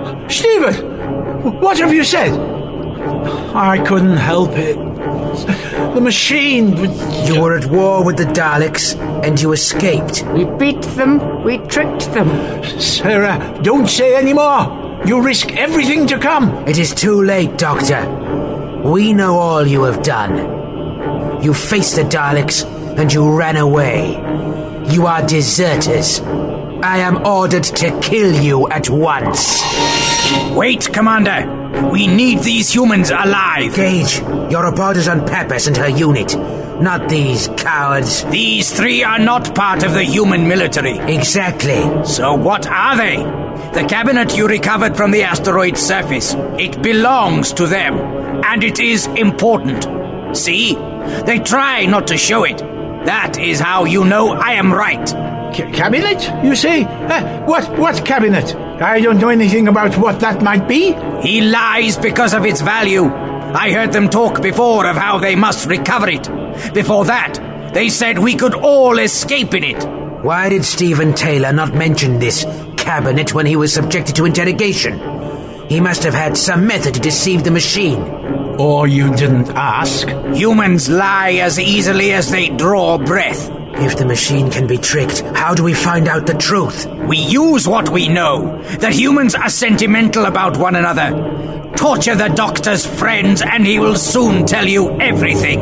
Stephen! What have you said? I couldn't help it. The machine... You were at war with the Daleks, and you escaped. We beat them, we tricked them. Sarah, don't say any more. You risk everything to come. It is too late, Doctor. We know all you have done. You faced the Daleks, and you ran away. You are deserters. I am ordered to kill you at once. Wait, Commander. We need these humans alive. Gage, your report is on Peppers and her unit, not these cowards. These three are not part of the human military. Exactly. So what are they? The cabinet you recovered from the asteroid's surface. It belongs to them. And it is important. See? They try not to show it. That is how you know I am right. Cabinet, you say? What cabinet? I don't know anything about what that might be. He lies because of its value. I heard them talk before of how they must recover it. Before that, they said we could all escape in it. Why did Stephen Taylor not mention this cabinet when he was subjected to interrogation? He must have had some method to deceive the machine. Or you didn't ask. Humans lie as easily as they draw breath. If the machine can be tricked, how do we find out the truth? We use what we know. That humans are sentimental about one another. Torture the Doctor's friends and he will soon tell you everything.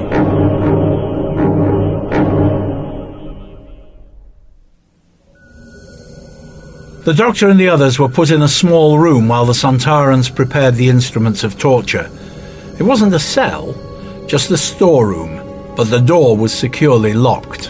The Doctor and the others were put in a small room while the Sontarans prepared the instruments of torture. It wasn't a cell, just a storeroom, but the door was securely locked.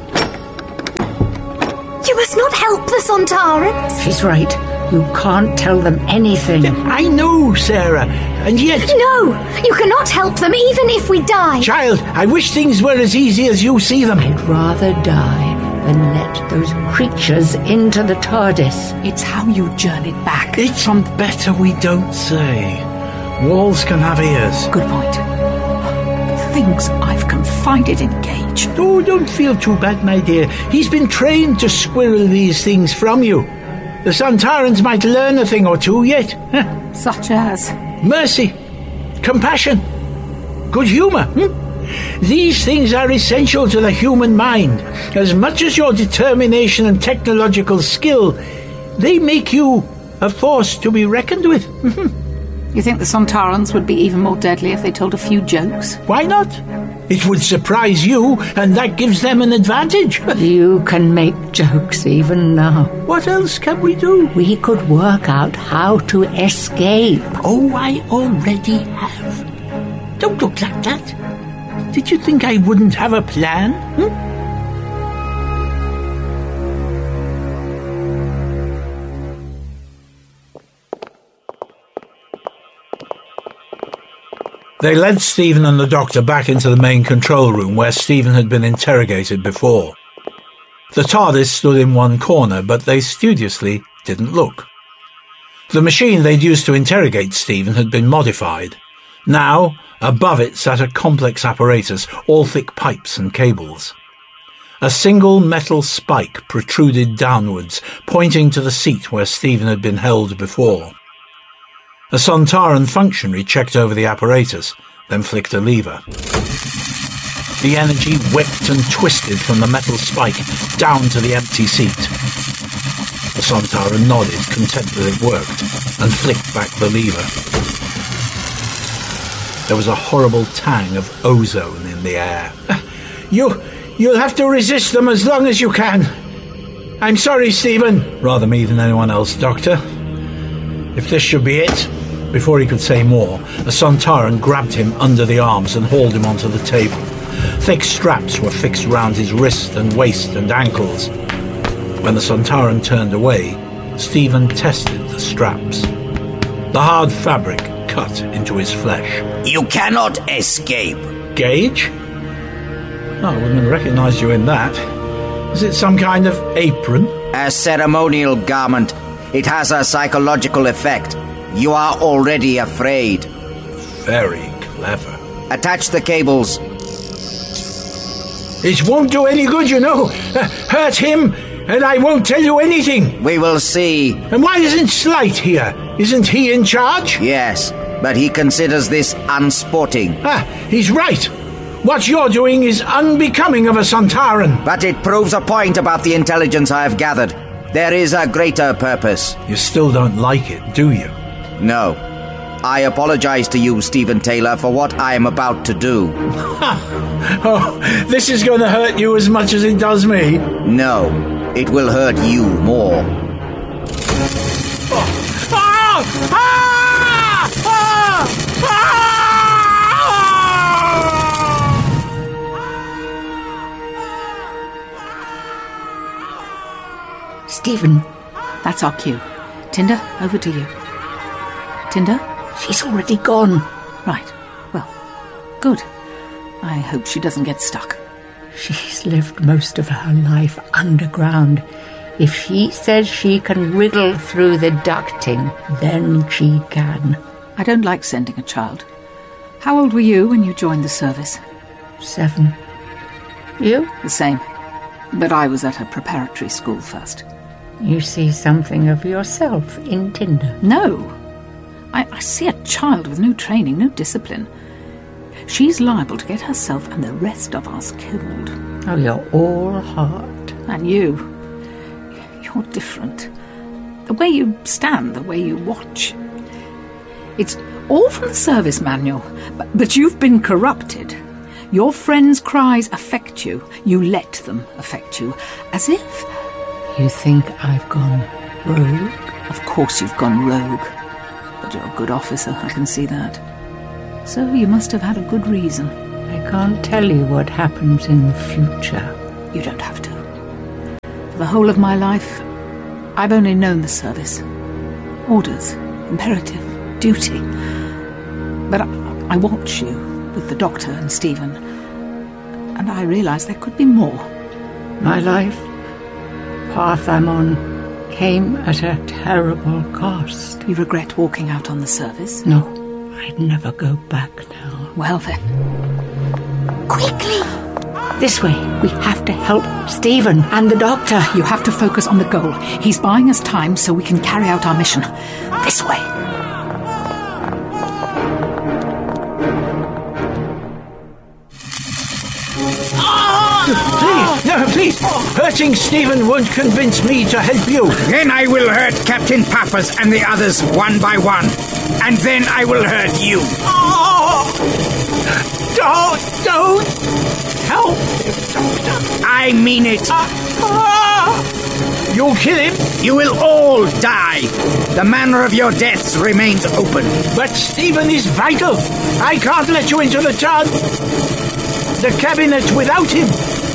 You must not help the Sontarans. She's right. You can't tell them anything. I know, Sarah, and yet... No, you cannot help them even if we die. Child, I wish things were as easy as you see them. I'd rather die than let those creatures into the TARDIS. It's how you journeyed back. It's better we don't say. Walls can have ears. Good point. The things I've confided in Gage. Oh, don't feel too bad, my dear. He's been trained to squirrel these things from you. The Sontarans might learn a thing or two yet. Such as? Mercy, compassion, good humour. These things are essential to the human mind. As much as your determination and technological skill, they make you a force to be reckoned with. You think the Sontarans would be even more deadly if they told a few jokes? Why not? It would surprise you, and that gives them an advantage. You can make jokes even now. What else can we do? We could work out how to escape. Oh, I already have. Don't look like that. Did you think I wouldn't have a plan? They led Stephen and the Doctor back into the main control room where Stephen had been interrogated before. The TARDIS stood in one corner, but they studiously didn't look. The machine they'd used to interrogate Stephen had been modified. Now, above it sat a complex apparatus, all thick pipes and cables. A single metal spike protruded downwards, pointing to the seat where Stephen had been held before. A Sontaran functionary checked over the apparatus, then flicked a lever. The energy whipped and twisted from the metal spike down to the empty seat. The Sontaran nodded, content that it worked, and flicked back the lever. There was a horrible tang of ozone in the air. You'll have to resist them as long as you can. I'm sorry, Stephen. Rather me than anyone else, Doctor. If this should be it... Before he could say more, a Sontaran grabbed him under the arms and hauled him onto the table. Thick straps were fixed round his wrist and waist and ankles. When the Sontaran turned away, Stephen tested the straps. The hard fabric cut into his flesh. You cannot escape. Gage? Oh, I wouldn't have recognised you in that. Is it some kind of apron? A ceremonial garment. It has a psychological effect. You are already afraid. Very clever. Attach the cables. It won't do any good, you know. Hurt him, and I won't tell you anything. We will see. And why isn't Slight here? Isn't he in charge? Yes, but he considers this unsporting. He's right. What you're doing is unbecoming of a Sontaran. But it proves a point about the intelligence I have gathered. There is a greater purpose. You still don't like it, do you? No. I apologize to you, Stephen Taylor, for what I am about to do. Oh, this is going to hurt you as much as it does me. No, it will hurt you more. Stephen, that's our cue. Tinder, over to you. Tinder? She's already gone. Right. Well, good. I hope she doesn't get stuck. She's lived most of her life underground. If she says she can wriggle through the ducting, then she can. I don't like sending a child. How old were you when you joined the service? 7. You? The same. But I was at a preparatory school first. You see something of yourself in Tinder? No. I see a child with no training, no discipline. She's liable to get herself and the rest of us killed. Oh, you're all heart. And you're different. The way you stand, the way you watch. It's all from the service manual, but you've been corrupted. Your friends' cries affect you. You let them affect you. As if... You think I've gone rogue? Of course you've gone rogue. But you're a good officer, I can see that. So you must have had a good reason. I can't tell you what happens in the future. You don't have to. For the whole of my life, I've only known the service. Orders, imperative, duty. But I watch you with the Doctor and Stephen, and I realise there could be more. My life, the path I'm on, came at a terrible cost. You regret walking out on the service? No, I'd never go back now. Well then. Quickly! This way. We have to help Stephen and the Doctor. You have to focus on the goal. He's buying us time so we can carry out our mission. This way. Please. Hurting Stephen won't convince me to help you. Then I will hurt Captain Pappas and the others one by one. And then I will hurt you. Don't help him, Doctor. I mean it. You'll kill him? You will all die. The manner of your deaths remains open. But Stephen is vital. I can't let you into the cabinet without him.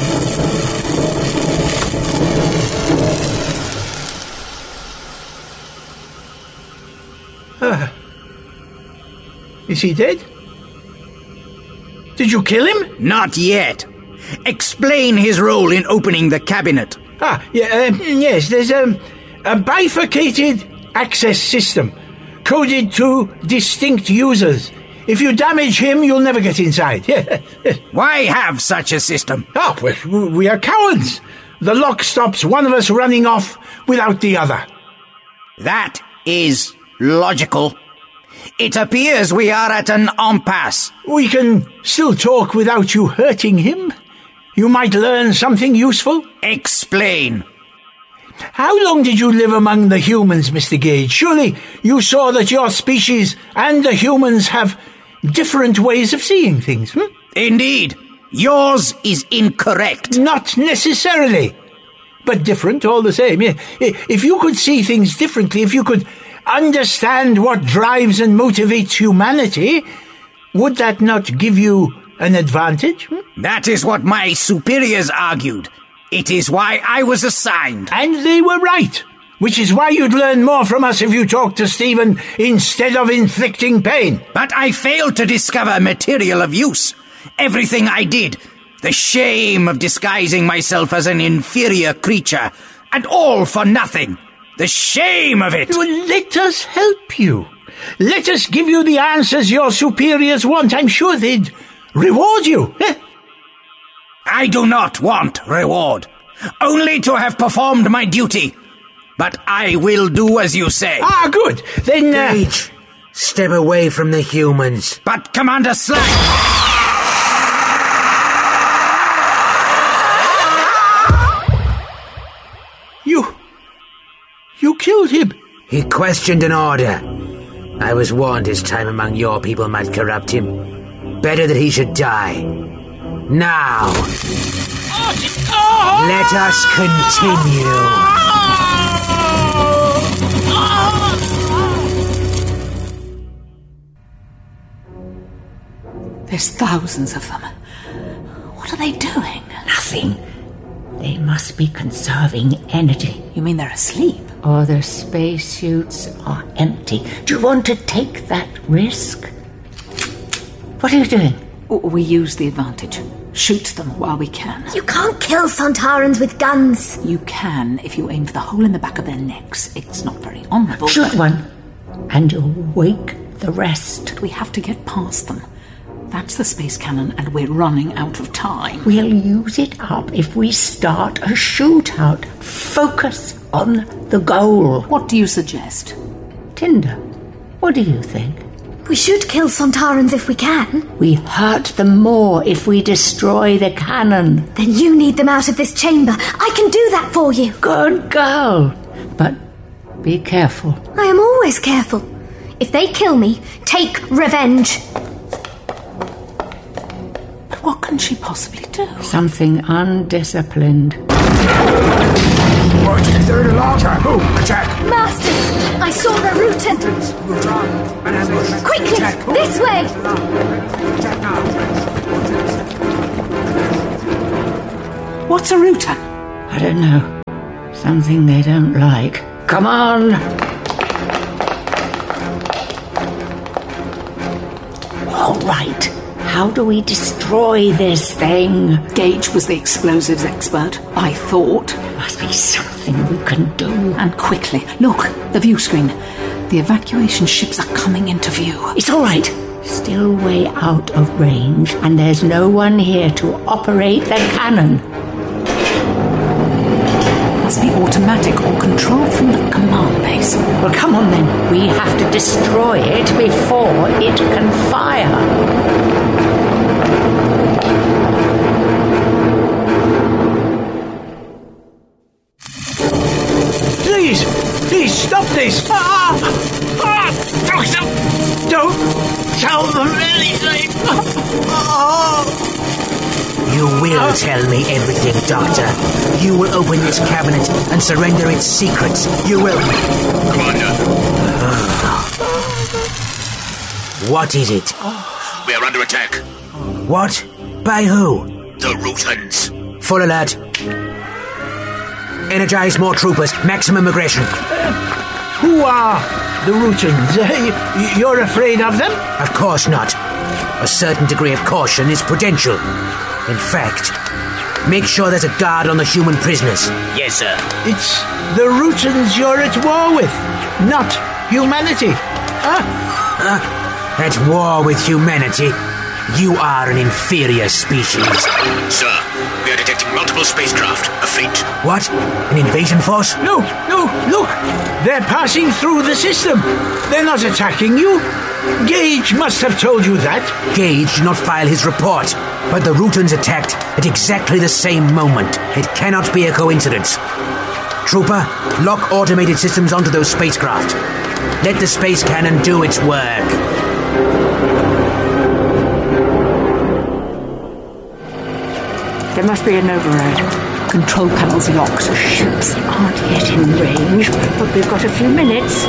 Is he dead? Did you kill him? Not yet. Explain his role in opening the cabinet. Yes, there's a bifurcated access system, coded to distinct users. If you damage him, you'll never get inside. Why have such a system? We are cowards. The lock stops one of us running off without the other. That is logical. It appears we are at an impasse. We can still talk without you hurting him. You might learn something useful. Explain. How long did you live among the humans, Mr. Gage? Surely you saw that your species and the humans have different ways of seeing things, Indeed. Yours is incorrect. Not necessarily, but different all the same. If you could see things differently, if you could understand what drives and motivates humanity, would that not give you an advantage? That is what my superiors argued. It is why I was assigned. And they were right. Which is why you'd learn more from us if you talked to Stephen instead of inflicting pain. But I failed to discover material of use. Everything I did. The shame of disguising myself as an inferior creature. And all for nothing. The shame of it. Well, let us help you. Let us give you the answers your superiors want. I'm sure they'd reward you. I do not want reward. only to have performed my duty. But I will do as you say. Good. Then, Gage, step away from the humans. But Commander Slack... You killed him. He questioned an order. I was warned his time among your people might corrupt him. Better that he should die. Now, let us continue. There's thousands of them. What are they doing? Nothing. They must be conserving energy. You mean they're asleep? Or their spacesuits are empty. Do you want to take that risk? What are you doing? We use the advantage. Shoot them while we can. You can't kill Sontarans with guns. You can if you aim for the hole in the back of their necks. It's not very honourable. Shoot one, and you'll wake the rest. We have to get past them. That's the space cannon, and we're running out of time. We'll use it up if we start a shootout. Focus on the goal. What do you suggest? Tinder, what do you think? We should kill Sontarans if we can. We hurt them more if we destroy the cannon. Then you need them out of this chamber. I can do that for you. Good girl. But be careful. I am always careful. If they kill me, take revenge. But what can she possibly do? Something undisciplined. What? Third alarm. Who? Attack. Masters, I saw a Rutan. An ambush. Quickly, this way. Attack now. What's a router? I don't know. Something they don't like. Come on! All right. How do we destroy this thing? Gage was the explosives expert. I thought. Must be something we can do. And quickly. Look, the view screen. The evacuation ships are coming into view. It's all right. Still way out of range, and there's no one here to operate the cannon. Must be automatic or controlled from the command base. Well, come on then. We have to destroy it before it can fire. Please stop this. Doctor, don't tell them anything. You will tell me everything, Doctor. You will open this cabinet and surrender its secrets. You will. Commander. What is it? We are under attack. What? By who? The Rutans. Full alert. Energize more troopers. Maximum aggression. Who are the Rutans? You're afraid of them? Of course not. A certain degree of caution is prudential. In fact, make sure there's a guard on the human prisoners. Yes, sir. It's the Rutans you're at war with, not humanity. At war with humanity? You are an inferior species. Sir, we are detecting multiple spacecraft. A fleet. What? An invasion force? No, look. They're passing through the system. They're not attacking you. Gage must have told you that. Gage did not file his report, but the Rutans attacked at exactly the same moment. It cannot be a coincidence. Trooper, lock automated systems onto those spacecraft. Let the space cannon do its work. There must be an override. Control panels locked. Ships aren't yet in range, but we've got a few minutes.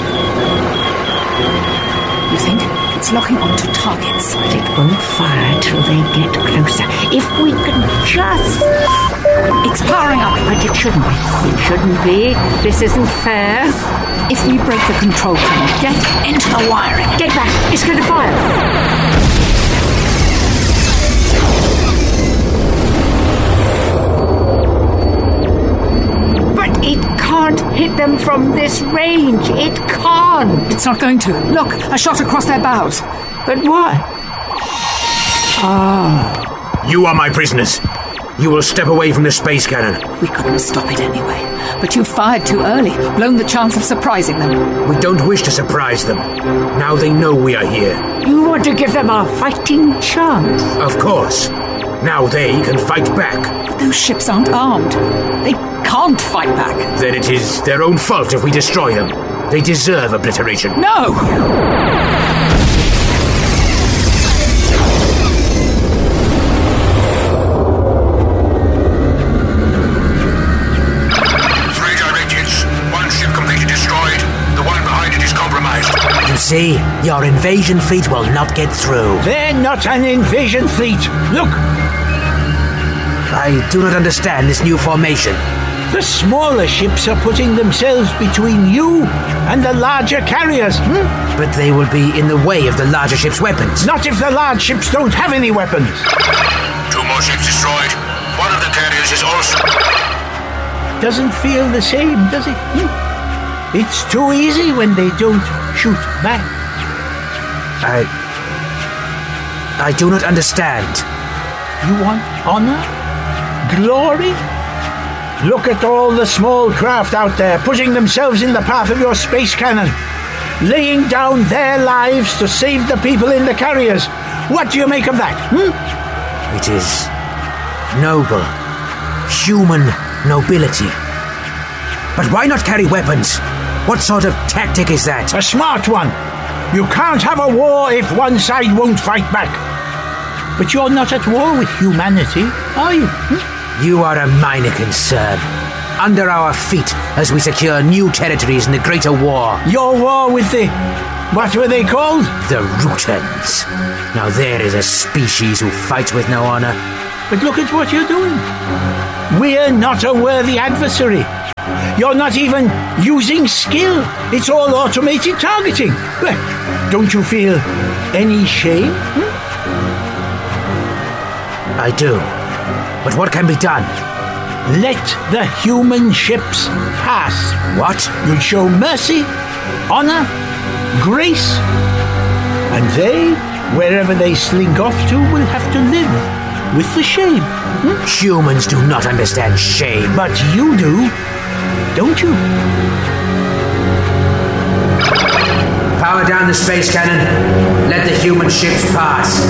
You think? It's locking onto targets. But it won't fire till they get closer. If we can just... It's powering up. But it shouldn't be. It shouldn't be. This isn't fair. If we break the control panel, get into the wiring. Get back. It's going to fire. It can't hit them from this range. It can't. It's not going to. Look, a shot across their bows. But why? You are my prisoners. You will step away from the space cannon. We couldn't stop it anyway. But you fired too early, blown the chance of surprising them. We don't wish to surprise them. Now they know we are here. You want to give them a fighting chance? Of course. Now they can fight back. Those ships aren't armed. They can't fight back. Then it is their own fault if we destroy them. They deserve obliteration. No! You see, your invasion fleet will not get through. They're not an invasion fleet. Look, I do not understand this new formation. the smaller ships are putting themselves between you and the larger carriers. But they will be in the way of the larger ship's weapons. Not if the large ships don't have any weapons. 2 more ships destroyed. One of the carriers is also... Doesn't feel the same, does it? It's too easy when they don't shoot back. I do not understand. You want honor? Glory? Look at all the small craft out there putting themselves in the path of your space cannon, laying down their lives to save the people in the carriers. What do you make of that? It is noble, human nobility. But why not carry weapons? What sort of tactic is that? A smart one. You can't have a war if one side won't fight back. But you're not at war with humanity, are you? You are a minor concern. Under our feet as we secure new territories in the greater war. Your war with the... what were they called? The Rutans. Now there is a species who fights with no honor. But look at what you're doing. We're not a worthy adversary. You're not even using skill. It's all automated targeting. Well, don't you feel any shame? I do. But what can be done? Let the human ships pass. What? You'll show mercy, honor, grace, and they, wherever they slink off to, will have to live with the shame. Humans do not understand shame. But you do, don't you? Power down the space cannon. Let the human ships pass.